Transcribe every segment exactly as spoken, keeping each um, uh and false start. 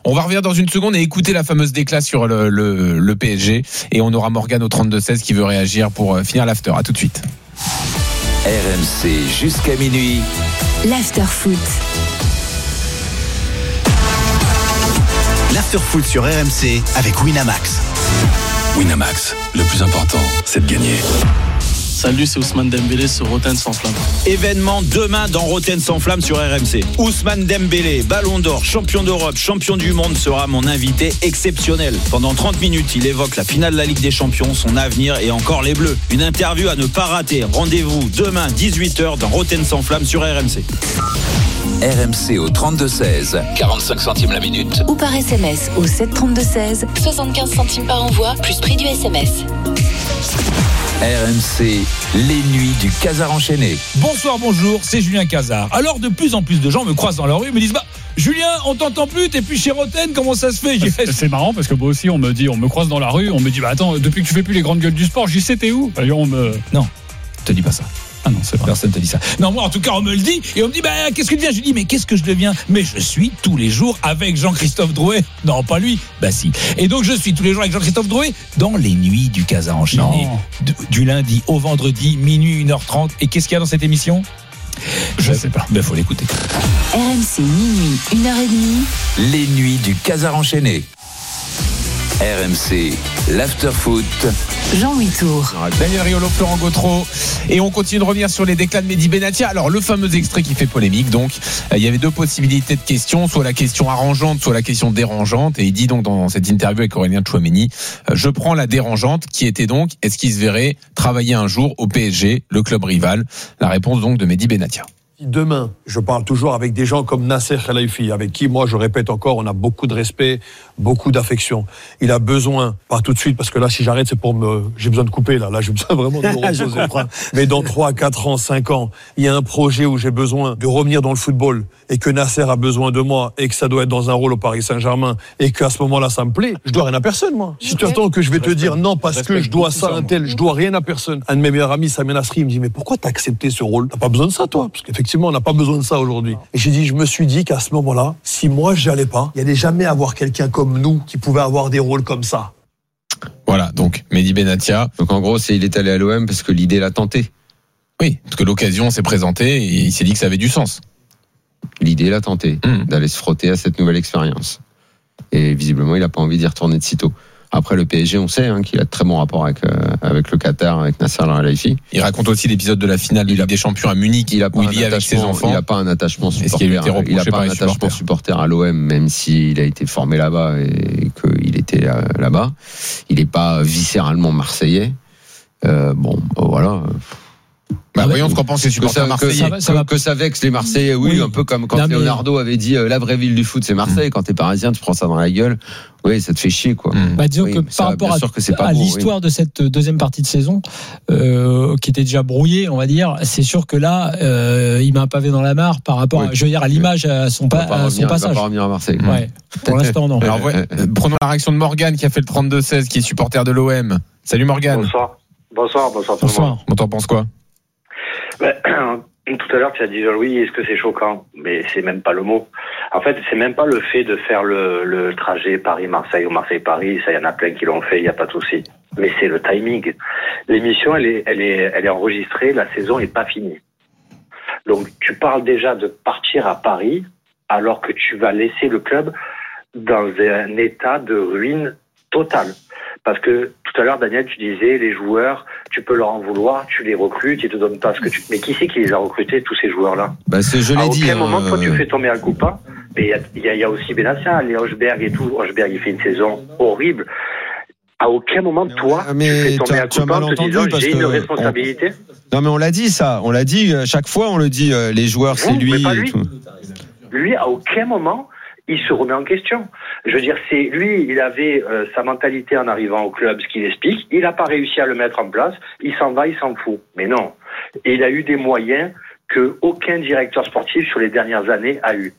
On va revenir dans une seconde et écouter la fameuse déclat sur le, le, le P S G. Et on aura Morgane au trente-deux seize qui veut réagir pour finir l'after. À tout de suite. R M C jusqu'à minuit. L'after foot. L'after foot sur R M C avec Winamax. Winamax, le plus important, c'est de gagner. Salut, c'est Ousmane Dembélé sur Rotten sans flamme. Événement demain dans Rotten sans flamme sur R M C. Ousmane Dembélé, Ballon d'Or, champion d'Europe, champion du monde, sera mon invité exceptionnel. Pendant trente minutes, il évoque la finale de la Ligue des Champions, son avenir et encore les Bleus. Une interview à ne pas rater. Rendez-vous demain dix-huit heures dans Rotten sans flamme sur R M C. R M C au trente-deux seize, quarante-cinq centimes la minute. Ou par S M S au sept trente-deux seize, soixante-quinze centimes par envoi, plus prix du S M S. R M C, les nuits du Casar enchaîné. Bonsoir, bonjour, c'est Julien Casar. Alors de plus en plus de gens me croisent dans la rue et me disent bah Julien, on t'entend plus, t'es plus chez Rotten, comment ça se fait? J'ai fait... C'est marrant parce que moi aussi on me dit, on me croise dans la rue, on me dit bah attends, depuis que tu fais plus les grandes gueules du sport, j'y sais t'es où? Alors on me... Non, te dis pas ça. Ah non, c'est vrai. Personne te dit ça. Non, moi en tout cas on me le dit et on me dit bah qu'est-ce que tu deviens? Je dis mais qu'est-ce que je deviens? Mais je suis tous les jours avec Jean-Christophe Drouet. Non, pas lui. Bah si. Et donc je suis tous les jours avec Jean-Christophe Drouet dans les nuits du Casar enchaîné. Du, du lundi au vendredi, minuit une heure trente. Et qu'est-ce qu'il y a dans cette émission? Je sais pas. Ben faut l'écouter. R M C minuit, une heure trente. Les nuits du Casar enchaîné. R M C, l'after-foot. Jean-Louis Tour. Daniel Riolo, Florent Gautreau. Et on continue de revenir sur les déclats de Mehdi Benatia. Alors, le fameux extrait qui fait polémique. Donc, euh, il y avait deux possibilités de questions. Soit la question arrangeante, soit la question dérangeante. Et il dit donc dans cette interview avec Aurélien Tchouameni, euh, je prends la dérangeante, qui était donc, est-ce qu'il se verrait travailler un jour au P S G, le club rival? La réponse donc de Mehdi Benatia. Demain, je parle toujours avec des gens comme Nasser Khelaifi, avec qui, moi, je répète encore, on a beaucoup de respect, beaucoup d'affection. Il a besoin, pas tout de suite, parce que là, si j'arrête, c'est pour me... J'ai besoin de couper, là. Là, j'ai besoin vraiment de me reposer. Mais dans trois, quatre ans, cinq ans, il y a un projet où j'ai besoin de revenir dans le football et que Nasser a besoin de moi et que ça doit être dans un rôle au Paris Saint-Germain et qu'à ce moment-là, ça me plaît. Je dois rien à personne, moi. Si tu attends que je vais te dire non parce que je dois ça à un tel, je dois rien à personne. Un de mes meilleurs amis, Samir Nasri, il me dit, mais pourquoi t'as accepté ce rôle? T'as pas besoin de ça, toi? Parce qu'effectivement, on n'a pas besoin de ça aujourd'hui. Et j'ai dit, je me suis dit qu'à ce moment-là, si moi j'y allais pas, il n'y allait jamais avoir quelqu'un comme nous qui pouvait avoir des rôles comme ça. Voilà, donc Mehdi Benatia. Donc en gros, c'est il est allé à l'O M parce que l'idée l'a tenté. Oui, parce que l'occasion s'est présentée et il s'est dit que ça avait du sens. L'idée l'a tenté mmh. d'aller se frotter à cette nouvelle expérience. Et visiblement, il n'a pas envie d'y retourner de sitôt. Après, le P S G, on sait hein, qu'il a de très bons rapports avec, euh, avec le Qatar, avec Nasser Al-Khelaifi. Il raconte aussi l'épisode de la finale de Ligue des Champions à Munich, il a où il y est avec ses enfants. Il n'a pas un attachement supporter. Il n'a pas un attachement supporter à l'O M, même s'il a été formé là-bas et qu'il était euh, là-bas. Il n'est pas viscéralement marseillais. Euh, bon, voilà. Bah, ah voyons ce qu'en pensent les supporters marseillais. Que ça, ça, que, que ça vexe les Marseillais, oui, oui, un peu comme quand non, Leonardo mais... avait dit euh, la vraie ville du foot, c'est Marseille. Mmh. Quand t'es parisien, tu prends ça dans la gueule. Oui, ça te fait chier, quoi. Mmh. Bah, disons oui, que par rapport à, que à beau, l'histoire oui. de cette deuxième partie de saison, euh, qui était déjà brouillée, on va dire, c'est sûr que là, euh, il m'a un pavé dans la mare par rapport, oui. à, je veux dire, à l'image, à son, pa- à son revenir, passage. Il va pas revenir à Marseille. Mmh. Ouais. Pour l'instant, non. Alors, ouais, prenons la réaction de Morgane qui a fait le trente-deux seize, qui est supporter de l'O M. Salut Morgane. Bonsoir. Bonsoir, bonsoir. Bonsoir. On t'en pense quoi? Ben, tout à l'heure, tu as dit Jean-Louis, est-ce que c'est choquant? Mais c'est même pas le mot. En fait, c'est même pas le fait de faire le, le trajet Paris-Marseille ou Marseille-Paris. Ça, il y en a plein qui l'ont fait, il n'y a pas de souci. Mais c'est le timing. L'émission, elle est, elle est, elle est enregistrée, la saison est pas finie. Donc, tu parles déjà de partir à Paris, alors que tu vas laisser le club dans un état de ruine totale. Parce que tout à l'heure, Daniel, tu disais, les joueurs, tu peux leur en vouloir, tu les recrutes, ils te donnent pas ce que tu... Mais qui c'est qui les a recrutés, tous ces joueurs-là? Bah, c'est, je l'ai à dit. À aucun hein, moment, toi, euh... tu fais tomber un coup pas. Mais il y, y, y a aussi Benatia, les Hochberg et tout. Hochberg, il fait une saison horrible. À aucun moment, toi, mais tu fais tomber tu as, un coup pas en te disant, j'ai une responsabilité. On... Non, mais on l'a dit, ça. On l'a dit, chaque fois, on le dit, les joueurs, Vous, c'est lui. Mais pas et lui. Tout. Lui, à aucun moment, il se remet en question. Je veux dire, c'est lui, il avait euh, sa mentalité en arrivant au club, ce qu'il explique. Il n'a pas réussi à le mettre en place. Il s'en va, il s'en fout. Mais non. Et il a eu des moyens que aucun directeur sportif sur les dernières années a eu.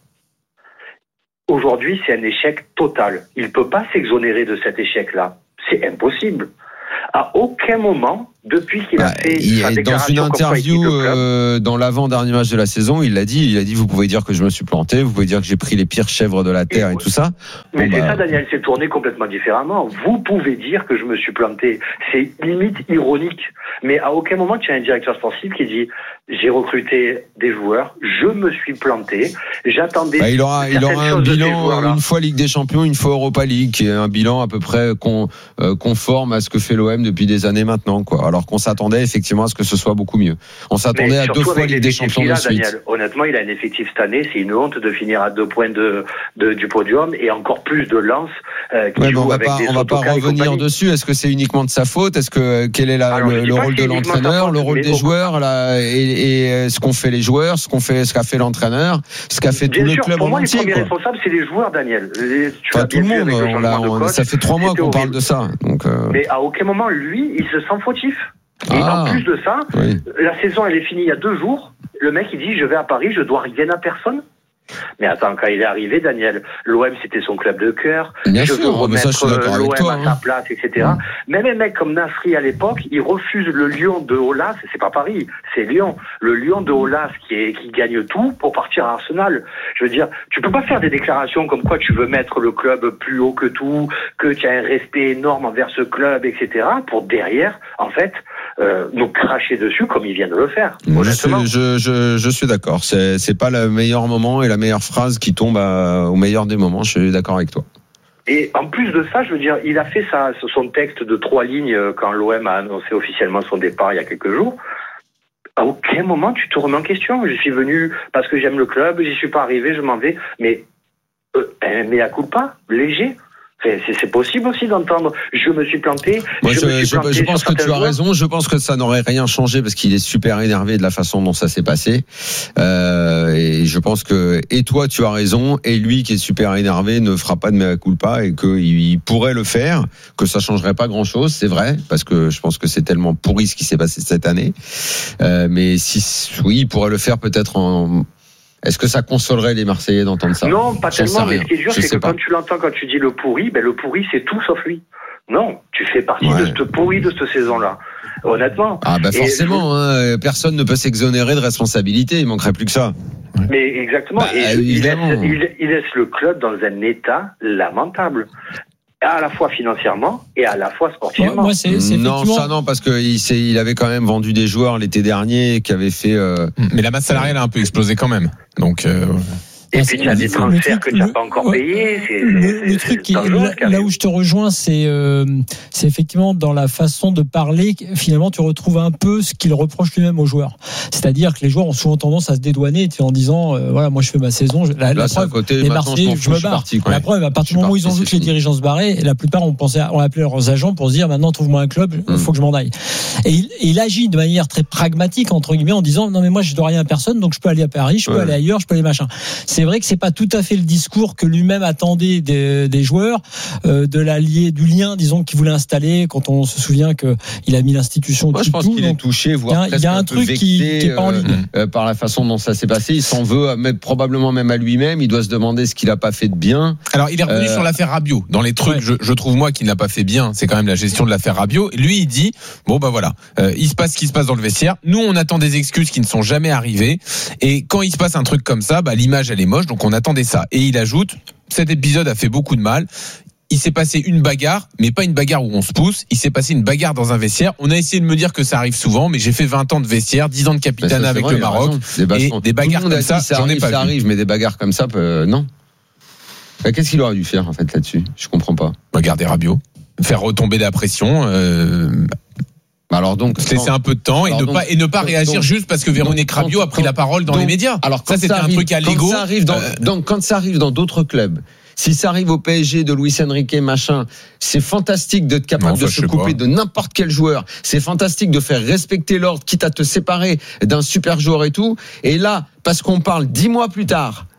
Aujourd'hui, c'est un échec total. Il ne peut pas s'exonérer de cet échec-là. C'est impossible. À aucun moment, depuis qu'il a bah, fait il, sa dans déclaration une interview euh, dans l'avant-dernier match de la saison, il l'a dit, il a dit vous pouvez dire que je me suis planté, vous pouvez dire que j'ai pris les pires chèvres de la terre et, et tout ça. Mais bon, c'est bah... ça, Daniel, c'est tourné complètement différemment. Vous pouvez dire que je me suis planté, c'est limite ironique. Mais à aucun moment tu as un directeur sportif qui dit j'ai recruté des joueurs, je me suis planté, j'attendais. Bah, il aura, il aura un bilan une fois Ligue des Champions, une fois Europa League, qui est un bilan à peu près con, euh, conforme à ce que fait l'O M depuis des années maintenant, quoi. Alors qu'on s'attendait effectivement à ce que ce soit beaucoup mieux. On s'attendait à deux fois Ligue des Champions de suite. Daniel, honnêtement, il a un effectif cette année, c'est une honte de finir à deux points de, de du podium et encore plus de Lens euh, qui ouais, joue on va avec pas, des on va pas revenir dessus. Est-ce que c'est uniquement de sa faute? Est-ce que quel est la, Alors, le, le rôle de l'entraîneur, le rôle des bon. joueurs, là, et, et ce qu'on fait les joueurs, ce qu'on fait, ce qu'a fait l'entraîneur, ce qu'a fait Bien tout sûr, le club pour moi, en entier. Les premiers quoi. responsables, c'est les joueurs, Daniel. Les, tu enfin, tout le monde. Le on l'a, on, coach, ça fait trois mois qu'on horrible. parle de ça. Donc, euh... Mais à aucun moment, lui, il se sent fautif. Et ah, en plus de ça, oui. la saison, elle est finie il y a deux jours. Le mec, il dit, je vais à Paris, je dois rien à personne. Mais attends, quand il est arrivé, Daniel, l'O M c'était son club de cœur. Bien je sûr, veux remettre ça, je l'O M toi, à hein. sa place, et cetera. Mmh. Même un mec comme Nasri à l'époque, il refuse le Lyon de Aulas, c'est pas Paris, c'est Lyon. Le Lyon de Aulas qui est qui gagne tout pour partir à Arsenal. Je veux dire, tu peux pas faire des déclarations comme quoi tu veux mettre le club plus haut que tout, que tu as un respect énorme envers ce club, et cetera. Pour derrière, en fait, euh, nous cracher dessus comme il vient de le faire. Je suis, je, je, je suis d'accord. C'est, c'est pas le meilleur moment et la meilleure phrase qui tombe à, au meilleur des moments. Je suis d'accord avec toi. Et en plus de ça, je veux dire, il a fait ça, son texte de trois lignes quand l'O M a annoncé officiellement son départ il y a quelques jours. À aucun moment tu te remets en question. Je suis venu parce que j'aime le club, j'y suis pas arrivé, je m'en vais. Mais, euh, mais à coup pas, léger. C'est, c'est, c'est possible aussi d'entendre. Je me suis planté. Moi, je, je, me suis je, planté je pense que tu as joueurs. raison. Je pense que ça n'aurait rien changé parce qu'il est super énervé de la façon dont ça s'est passé. Euh, et je pense que et toi tu as raison et lui qui est super énervé ne fera pas de mea culpa et qu'il il pourrait le faire. Que ça changerait pas grand chose, c'est vrai, parce que je pense que c'est tellement pourri ce qui s'est passé cette année. Euh, mais si oui, il pourrait le faire peut-être en. Est-ce que ça consolerait les Marseillais d'entendre ça? Non, pas J'en tellement, mais ce qui est dur, Je c'est que pas. quand tu l'entends, quand tu dis le pourri, ben le pourri, c'est tout sauf lui. Non, tu fais partie ouais. de ce pourri de cette saison-là. Honnêtement. Ah bah forcément, je... hein, personne ne peut s'exonérer de responsabilité, il manquerait plus que ça. Mais exactement, bah, et il, laisse, il, il laisse le club dans un état lamentable. À la fois financièrement et à la fois sportivement. Moi, c'est, c'est non, ça non, parce que il, c'est, il avait quand même vendu des joueurs l'été dernier qui avaient fait. Euh... Mais la masse salariale a un peu explosé quand même. Donc. Euh... Et puis tu as des transferts que tu n'as pas encore payés. C'est, le, c'est, le truc, c'est qui, là, là où je te rejoins, c'est, euh, c'est effectivement dans la façon de parler. Finalement, tu retrouves un peu ce qu'il reproche lui-même aux joueurs. C'est-à-dire que les joueurs ont souvent tendance à se dédouaner en disant, euh, voilà, moi je fais ma saison. La, là, la preuve, côté, les Marseillais, je, je me barre. Parti, la preuve, à partir du moment où ils ont vu que les dirigeants se barraient, la plupart ont pensé, à, ont appelé leurs agents pour se dire, maintenant trouve-moi un club, il mmh. faut que je m'en aille. Et il, et il agit de manière très pragmatique entre guillemets en disant, non mais moi je dois rien à personne, donc je peux aller à Paris, je peux ouais. aller ailleurs, je peux aller machin. C'est vrai que c'est pas tout à fait le discours que lui-même attendait des, des joueurs, euh, de l'allié, du lien, disons, qu'il voulait installer. Quand on se souvient que il a mis l'institution. Moi, je pense tout, qu'il est touché, voire il y a un, un truc vexé, qui, qui est pas en ligne euh, par la façon dont ça s'est passé. Il s'en veut, même, probablement même à lui-même. Il doit se demander ce qu'il a pas fait de bien. Alors, il est revenu euh... sur l'affaire Rabiot. Dans les trucs, ouais. je, je trouve moi qu'il n'a pas fait bien. C'est quand même la gestion de l'affaire Rabiot. Lui, il dit, bon bah voilà, euh, il se passe ce qui se passe dans le vestiaire. Nous, on attend des excuses qui ne sont jamais arrivées. Et quand il se passe un truc comme ça, bah l'image elle est moche, donc on attendait ça. Et il ajoute. Cet épisode a fait beaucoup de mal. Il s'est passé une bagarre, mais pas une bagarre où on se pousse. Il s'est passé une bagarre dans un vestiaire. On a essayé de me dire que ça arrive souvent, mais j'ai fait vingt ans de vestiaire, dix ans de capitanat avec vrai, le Maroc. Des et des bagarres comme ça, ça j'en arrive, ai pas ça vu. arrive, mais des bagarres comme ça, euh, non. Qu'est-ce qu'il aurait dû faire en fait là-dessus? Je comprends pas. Regarder Rabiot, faire retomber la pression. Euh... Alors donc, se laisser un peu de temps et ne donc, pas et ne pas réagir donc, juste parce que Véronique donc, Rabiot a pris quand, la parole dans donc, les médias. Alors ça c'était ça arrive, un truc à l'ego. Quand ça arrive dans, euh... donc quand ça arrive dans d'autres clubs. Si ça arrive au P S G de Luis Enrique machin, c'est fantastique d'être capable non, de se couper pas. de n'importe quel joueur. C'est fantastique de faire respecter l'ordre, quitte à te séparer d'un super joueur et tout. Et là, parce qu'on parle dix mois plus tard,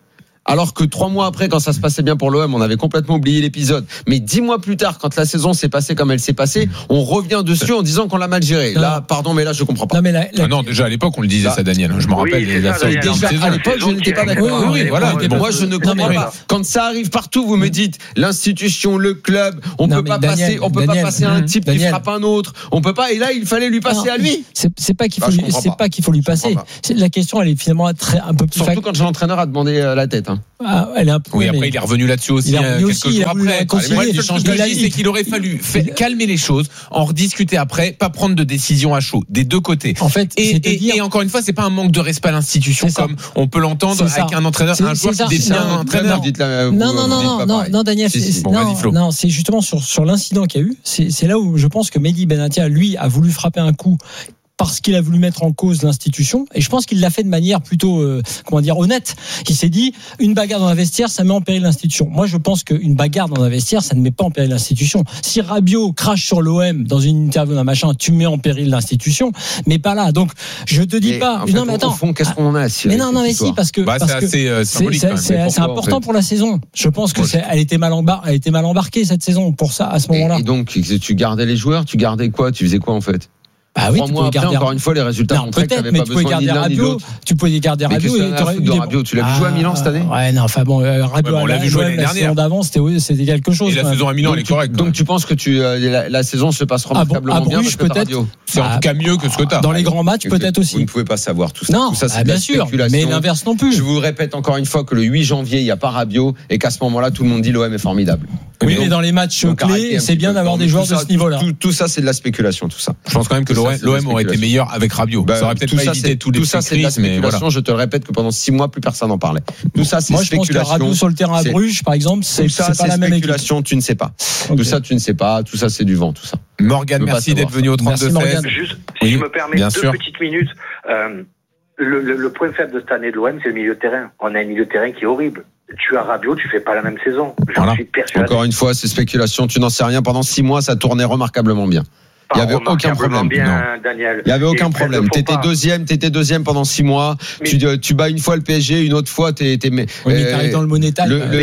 Alors que trois mois après, quand ça se passait bien pour l'O M, on avait complètement oublié l'épisode. Mais dix mois plus tard, quand la saison s'est passée comme elle s'est passée, on revient dessus en disant qu'on l'a mal géré. Là, pardon, mais là, je comprends pas. Non, mais la, la... Ah non, déjà à l'époque, on le disait, là, ça, Daniel. Je me rappelle. Oui, la ça, déjà, à l'époque, je n'étais pas d'accord. Oui, oui, oui, voilà. Bon, moi, je ne comprends pas. Quand ça arrive partout, vous me dites l'institution, le club, on non, peut pas Daniel, passer, on peut Daniel, pas passer à un type Daniel. qui frappe un autre. On peut pas. Et là, il fallait lui passer non, à lui. C'est, c'est pas qu'il faut, bah, lui, c'est pas. pas qu'il faut lui passer. C'est, la question, elle est finalement très un peu plus. Surtout quand l'entraîneur a demandé la tête. Hein. Ah, elle est un peu. Oui, après, il est revenu là-dessus aussi. Il est revenu quelques aussi, il jours a voulu après. réconcilier. Moi, le seul truc que je dis, c'est qu'il aurait fallu fait, calmer les choses, en rediscuter après, pas prendre de décision à chaud, des deux côtés. En fait, et, et, dire... et encore une fois, c'est pas un manque de respect à l'institution comme on peut l'entendre avec un entraîneur, c'est, un joueur qui détient un entraîneur. Non, non, non, non, non, non, Daniel, si, si. c'est, Bon, non, vas-y, non, c'est justement sur, sur l'incident qu'il y a eu. C'est, c'est là où je pense que Mehdi Benatia, lui, a voulu frapper un coup parce qu'il a voulu mettre en cause l'institution, et je pense qu'il l'a fait de manière plutôt, euh, comment dire, honnête. Il s'est dit, une bagarre dans un vestiaire, ça met en péril l'institution. Moi, je pense qu'une bagarre dans un vestiaire, ça ne met pas en péril l'institution. Si Rabiot crache sur l'O M dans une interview d'un machin, tu mets en péril l'institution, mais pas là. Donc, je te dis et pas. En fait, non, mais attends. Au fond, qu'est-ce qu'on en a à cirer? Mais non, non, mais si, parce que bah, parce c'est que assez euh, symbolique. C'est, c'est, pourquoi, c'est important en fait. pour la saison. Je pense que c'est, elle était mal embar- elle était mal embarquée cette saison pour ça à ce moment-là. Et, et donc, tu gardais les joueurs, tu gardais quoi? Tu faisais quoi en fait? Ah oui, Trois tu mois pouvais après, garder encore une fois, les résultats non, montraient que tu n'avais mais pas tu pouvais besoin ni garder l'un ni Rabiot, l'autre. tu pouvais garder Mais Rabiot. qu'est-ce que t'en as à foutre de Rabiot? Tu l'as vu jouer à Milan cette année? Ouais, non, enfin bon, euh, Rabiot, ouais, on l'a vu jouer l'année la dernière. saison d'avant, c'était, c'était quelque chose. Et la saison à Milan, elle est correcte. Donc tu penses que tu, euh, la, la saison se passe remarquablement bien parce que t'as Rabiot? C'est en tout cas mieux que ce que tu as. Dans les grands matchs, peut-être aussi. Vous ne pouvez pas savoir tout ça. Non, tout ça, c'est bien sûr, mais l'inverse non plus. Je vous répète encore une fois que le huit janvier, il n'y a pas Rabiot et qu'à ce moment-là, tout le monde dit l'O M est formidable. Oui, mais dans les matchs clés, c'est bien d'avoir des joueurs de ce niveau-là. Tout ça, c'est de la spéculation, tout ça. Je pense quand même que l'O M aurait été meilleur avec Rabiot. Bah, ça aurait peut-être tout pas ça, évité tous les tout ça, c'est de la spéculation. Voilà. Je te le répète que pendant six mois, plus personne n'en parlait. Tout ça, c'est Moi, spéculation. Je pense que Rabiot sur le terrain à Bruges, par exemple, c'est, tout ça, c'est pas c'est la même spéculation. Tu ne sais pas. Okay. Tout ça, tu ne sais pas. Tout ça, c'est du vent. Tout ça. Morgane, merci d'être venu au trente-deux seize. Juste, si je me permets deux sûr. petites minutes. Euh, le, le, le point faible de cette année de l'O M, c'est le milieu de terrain. On a un milieu de terrain qui est horrible. Tu as Rabiot, tu fais pas la même saison. J'en voilà. suis persuadé. Encore une fois, c'est spéculation. Tu n'en sais rien. Pendant six mois, ça tournait remarquablement bien. Il n'y avait aucun problème. Bien, Daniel. Il n'y avait aucun problème. Tu étais deuxième, tu étais deuxième pendant six mois. Mais tu, tu bats une fois le P S G, une autre fois, tu es. Oui, mais tu arrives dans le Money Time. Le, le,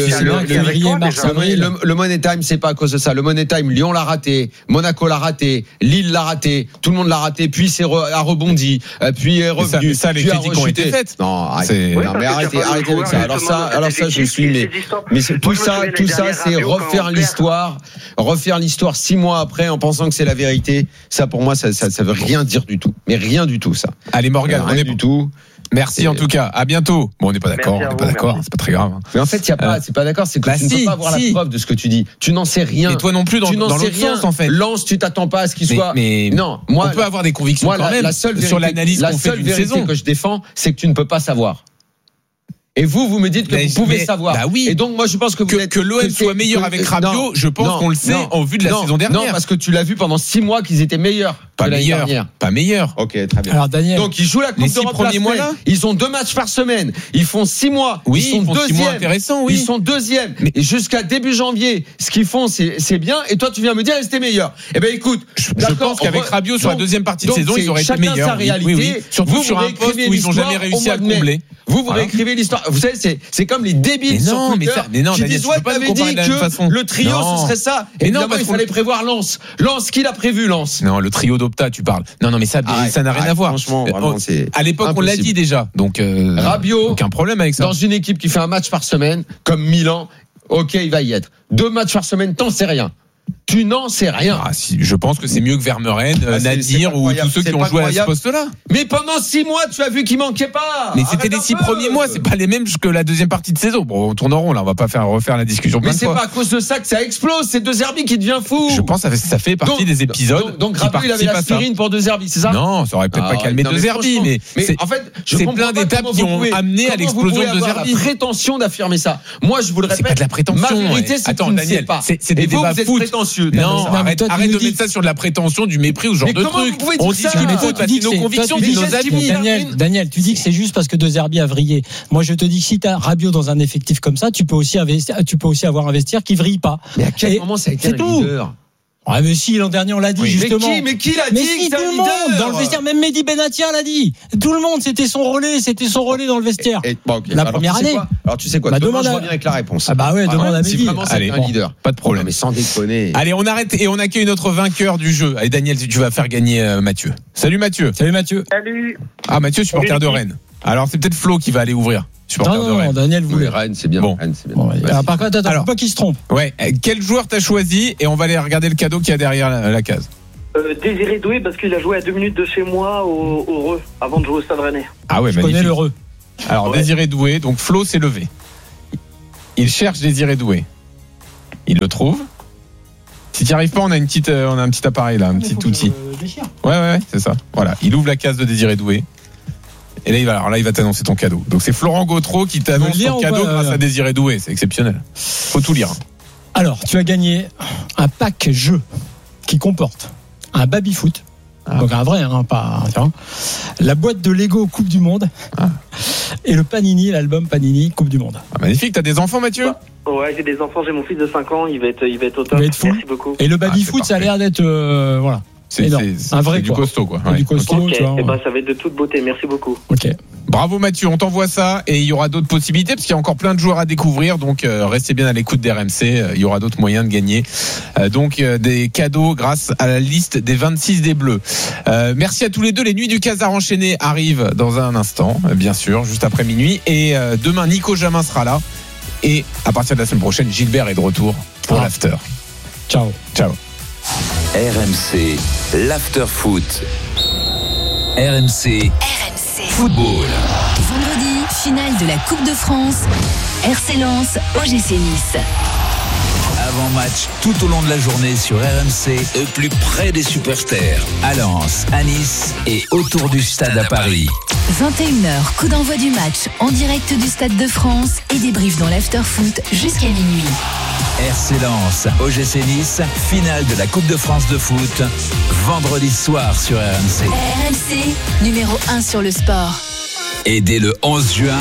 le, le, le Money Time, c'est pas à cause de ça. Le Money Time, Lyon l'a raté, Monaco l'a raté, Lille l'a raté, tout le monde l'a raté, puis c'est re, a rebondi, puis est revenu. Ça, ça, les critiques ont été faites. Non, arrêtez, oui, non mais arrêtez, arrêtez avec ça. Alors ça, alors ça, je suis, mais, mais tout ça, tout ça, c'est refaire l'histoire, refaire l'histoire six mois après en pensant que c'est la vérité. Ça, pour moi, ça, ça, ça veut rien dire du tout. Mais rien du tout, ça. Allez, Morgane, rien on est du tout. Merci et en tout cas. À bientôt. Bon, on n'est pas d'accord. On n'est pas d'accord. C'est pas très grave. Mais en fait, il y a pas. Euh, c'est pas d'accord. C'est que bah tu si, ne peux pas avoir si. la preuve de ce que tu dis. Tu n'en sais rien. Et toi non plus dans, tu n'en dans sais l'autre rien. sens en fait. Lance, tu t'attends pas à ce qu'il mais, soit. Mais non, moi, on peut avoir des convictions moi, quand la, même la seule vérité, sur l'analyse qu'on fait d'une saison. La seule vérité que je défends, c'est que tu ne peux pas savoir. Et vous, vous me dites que mais, vous pouvez mais, savoir. Bah oui. Et donc, moi, je pense que vous que, êtes, que l'O M que soit meilleur que, avec Rabiot, non, je pense non, qu'on le sait non, en vue de la non, saison dernière. Non, parce que tu l'as vu pendant six mois qu'ils étaient meilleurs. Pas meilleur. Pas meilleur. Ok, très bien. Alors, Daniel. Donc, ils jouent la Coupe d'Europe premiers mois là. Ils ont deux matchs par semaine. Ils font six mois. Oui, ils sont ils font deuxièmes. Six mois intéressants, oui. Ils sont deuxièmes. Mais... Et jusqu'à début janvier, ce qu'ils font, c'est, c'est bien. Et toi, tu viens me dire, c'était meilleur. Eh ben, écoute. Je, je pense qu'avec Rabiot sur la deuxième partie de donc, saison, ils auraient été meilleurs. Sa réalité. Oui, oui. Surtout sur un poste où ils n'ont jamais réussi à combler. Vous, vous réécrivez l'histoire. Vous savez, c'est, c'est comme les débiles sur non, Twitter mais ça, mais non, qui Daniel, disent, ouais, t'avais dit que le trio, non. ce serait ça. Mais Et non, non, parce il fallait prévoir Lens. Lens, qui l'a prévu, Lens? Non, le trio d'Opta, tu parles. Non, non, mais ça, arrête, ça n'a rien arrête, à voir. Franchement, vraiment, c'est à l'époque, impossible. on l'a dit déjà. Donc, euh, Rabiot, aucun problème avec ça. Dans une équipe qui fait un match par semaine, comme Milan, ok, il va y être. Deux matchs par semaine, t'en sais rien. Tu n'en sais rien. Ah, si, je pense que c'est mieux que Vermeuren, ah, Nadir ou tous ceux qui ont joué à ce poste-là. Mais pendant six mois, tu as vu qu'il manquait pas. Mais c'était les six premiers mois, c'est pas les mêmes que la deuxième partie de saison. Bon, on tourne en rond là, on va pas faire refaire la discussion. Mais c'est pas à cause de ça que ça explose. C'est De Zerbi qui devient fou. Je pense que ça fait partie donc, des épisodes. Donc, donc Rabiot, il avait l'aspirine pour De Zerbi, c'est ça? Non, ça aurait peut-être ah, pas calmé De Zerbi, mais, mais en fait, je c'est plein d'étapes qui ont amené à l'explosion de De Zerbi. La prétention d'affirmer ça. Moi, je vous le répète. C'est pas de la prétention. Ma vérité, c'est attends, que Daniel, c'est des débats prétentieux. Non, arrête, arrête de mettre ça sur de la prétention, du mépris ou ce genre de truc. On discute de foot parce que nos convictions, c'est nos amis. Daniel, Daniel, tu dis que c'est juste parce que De Zerbi a vrillé. Moi, je te dis que si tu as Rabiot dans un effectif comme ça, tu peux aussi investir, tu peux aussi avoir un vestiaire qui vrille pas. Mais à quel moment ça a été un leader ? Ah mais si, l'an dernier on l'a dit Oui. justement. Mais qui, mais qui l'a Mais dit si, que tout c'est un le monde leader dans le vestiaire, même Mehdi Benatia l'a dit. Tout le monde, c'était son relais, c'était son relais dans le vestiaire. Et- et- bon, ok. La Alors, première tu sais année. quoi Alors tu sais quoi Bah, Demain, demande je à- reviens avec la réponse. Ah bah ouais, demande à Si Mehdi. vraiment c'est Allez, un bon. leader. Pas de problème. Non, mais sans déconner. Allez, on arrête et on accueille notre vainqueur du jeu. Allez, Daniel, tu vas faire gagner euh, Mathieu. Salut Mathieu. Salut Mathieu. Salut. Ah, Mathieu, supporter de Rennes. Alors, c'est peut-être Flo qui va aller ouvrir. Supporter Non, de non, non, Rennes. Daniel Oui, voulait. Rennes, c'est bien. Bon. Rennes, c'est bien. Bon, Vas-y. alors, par contre, attends, Alors. faut pas qu'il se trompe. Ouais. euh, Quel joueur t'as choisi et on va aller regarder le cadeau qu'il y a derrière la, la case. Euh, Désiré Doué, parce qu'il a joué à deux minutes de chez moi au, au Reux, avant de jouer au Stade Rennais. Ah ouais, Je connais magnifique. l'heureux. Alors, Ouais. Désiré Doué. Donc, Flo s'est levé. Il cherche Désiré Doué. Il le trouve. Si tu n'y arrives pas, on a, une petite, euh, on a un petit appareil là, un petit outil. Ouais, ouais, ouais, c'est ça. Voilà. Il ouvre la case de Désiré Doué. Et là, il va, alors là, il va t'annoncer ton cadeau. Donc, c'est Florent Gautreau qui t'annonce Faut le lire ton ou cadeau pas, grâce euh à Désiré Doué. C'est exceptionnel. Faut tout lire. Alors, tu as gagné un pack jeu qui comporte un baby-foot. Ah. Donc un vrai, hein, pas tu vois, la boîte de Lego Coupe du Monde Ah. et le Panini, l'album Panini Coupe du Monde. Ah, magnifique. T'as des enfants, Mathieu? Ouais, j'ai des enfants, j'ai mon fils de cinq ans, il va être, il va être au top. Il va être fou. Merci beaucoup. Et le Ah, baby-foot, c'est ça a l'air d'être euh, voilà. C'est énorme. c'est- Un vrai, c'est du quoi. costaud, quoi. C'est Ouais. du costaud, Ok, tu vois. eh ben, ça va être de toute beauté, merci beaucoup. Ok. Bravo Mathieu, on t'envoie ça et il y aura d'autres possibilités parce qu'il y a encore plein de joueurs à découvrir, donc euh, restez bien à l'écoute d'R M C, euh, il y aura d'autres moyens de gagner euh, donc euh, des cadeaux grâce à la liste des vingt-six des Bleus. Euh, merci à tous les deux, les nuits du Casar enchaîné arrivent dans un instant, euh, bien sûr, juste après minuit, et euh, demain Nico Jamin sera là et à partir de la semaine prochaine Gilbert est de retour pour Ah. l'after. Ciao. Ciao. R M C, l'after foot. R M C, R M C. football. Vendredi, finale de la Coupe de France. R C Lens, O G C Nice. Avant-match tout au long de la journée sur R M C, au plus près des supporters. À Lens, à Nice et autour du stade à Paris. vingt et une heures, coup d'envoi du match en direct du Stade de France et débrief dans l'after-foot jusqu'à minuit. R C Lens, O G C Nice, finale de la Coupe de France de foot, vendredi soir sur R M C. R M C, numéro un sur le sport. Et dès le onze juin,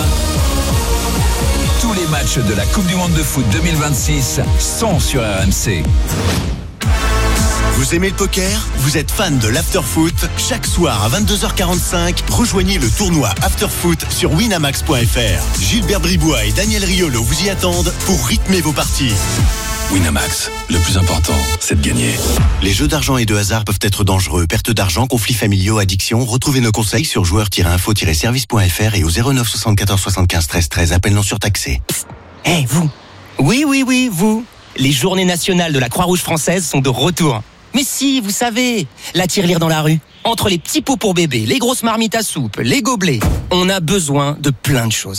tous les matchs de la Coupe du Monde de foot deux mille vingt-six sont sur R M C. Vous aimez le poker? Vous êtes fan de l'afterfoot? Chaque soir à vingt-deux heures quarante-cinq, rejoignez le tournoi Afterfoot sur winamax point f r. Gilbert Bribois et Daniel Riolo vous y attendent pour rythmer vos parties. Winamax, le plus important, c'est de gagner. Les jeux d'argent et de hasard peuvent être dangereux. Perte d'argent, conflits familiaux, addiction. Retrouvez nos conseils sur joueurs tiret info tiret service point f r et au zéro neuf soixante-quatorze soixante-quinze treize treize. Appel non surtaxé. Eh, hey, vous. Oui, oui, oui, vous. Les journées nationales de la Croix-Rouge française sont de retour. Mais si, vous savez, la tirelire dans la rue. Entre les petits pots pour bébé, les grosses marmites à soupe, les gobelets, on a besoin de plein de choses.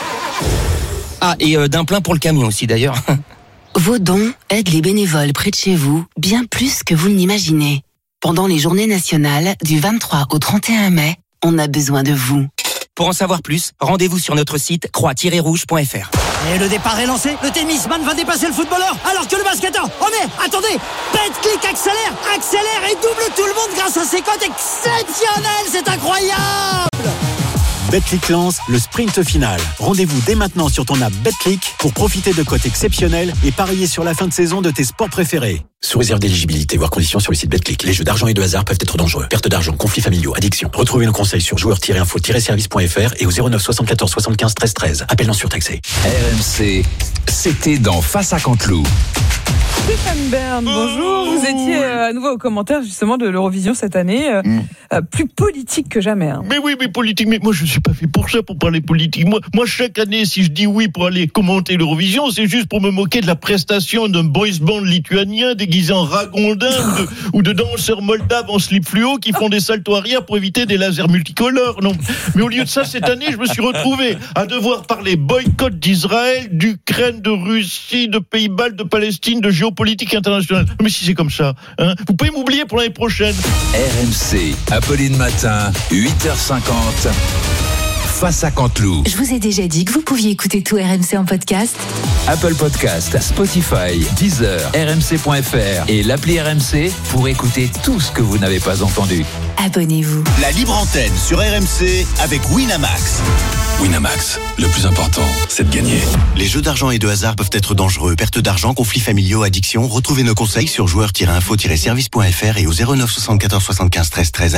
Ah, et euh, d'un plein pour le camion aussi d'ailleurs. Vos dons aident les bénévoles près de chez vous bien plus que vous ne l'imaginez. Pendant les journées nationales du vingt-trois au trente et un mai, on a besoin de vous. Pour en savoir plus, rendez-vous sur notre site croix tiret rouge point f r. Et le départ est lancé, le tennisman va dépasser le footballeur, alors que le basketteur, oh mais, attendez, Betclic accélère, accélère et double tout le monde grâce à ses cotes exceptionnelles, c'est incroyable! Betclic lance le sprint final. Rendez-vous dès maintenant sur ton app Betclic pour profiter de cotes exceptionnelles et parier sur la fin de saison de tes sports préférés. Sous réserve d'éligibilité, voire conditions sur le site Betclic. Les jeux d'argent et de hasard peuvent être dangereux. Perte d'argent, conflits familiaux, addiction. Retrouvez nos conseils sur joueurs tiret info tiret service point f r et au zéro neuf soixante-quatorze soixante-quinze treize treize. Appel non surtaxé. R M C, c'était dans Face à Canteloup. Stéphane Bern, bonjour. Vous étiez euh, à nouveau au commentaire justement de l'Eurovision cette année, euh, mm. euh, plus politique que jamais. Hein. Mais oui, mais politique. Mais moi, je suis pas fait pour ça, pour parler politique. Moi, moi, chaque année, si je dis oui pour aller commenter l'Eurovision, c'est juste pour me moquer de la prestation d'un boys band lituanien déguisé en ragondin ou, de, ou de danseurs moldaves en slip fluo qui font des saltos arrière pour éviter des lasers multicolores. Non. Mais au lieu de ça, cette année, je me suis retrouvé à devoir parler boycott d'Israël, d'Ukraine, de Russie, de Pays-Bas, de Palestine, de géopolitique internationale. Mais si c'est comme ça, hein, vous pouvez m'oublier pour l'année prochaine. R M C, Apolline Matin, huit heures cinquante. face à Canteloup. Je vous ai déjà dit que vous pouviez écouter tout R M C en podcast. Apple Podcast, Spotify, Deezer, R M C point F R et l'appli R M C pour écouter tout ce que vous n'avez pas entendu. Abonnez-vous. La libre antenne sur R M C avec Winamax. Winamax, le plus important, c'est de gagner. Les jeux d'argent et de hasard peuvent être dangereux. Perte d'argent, conflits familiaux, addiction. Retrouvez nos conseils sur joueurs tiret info tiret service point F R et au zéro neuf soixante-quatorze soixante-quinze treize treize.